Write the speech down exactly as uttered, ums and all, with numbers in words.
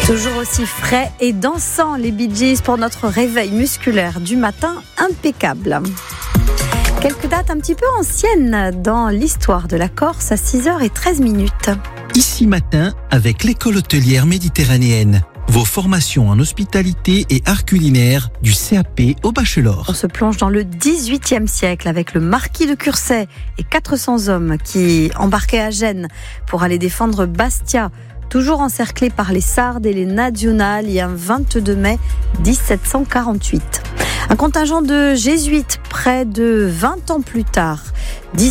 Toujours aussi frais et dansant, les Bee Gees pour notre réveil musculaire du matin impeccable. Quelques dates un petit peu anciennes dans l'histoire de la Corse à six heures treize minutes. Ici matin avec l'école hôtelière méditerranéenne. Vos formations en hospitalité et art culinaire du C A P au bachelor. On se plonge dans le dix-huitième siècle avec le marquis de Cursay et quatre cents hommes qui embarquaient à Gênes pour aller défendre Bastia. Toujours encerclé par les Sardes et les Nationales, un vingt-deux mai dix-sept cent quarante-huit. Un contingent de jésuites près de vingt ans plus tard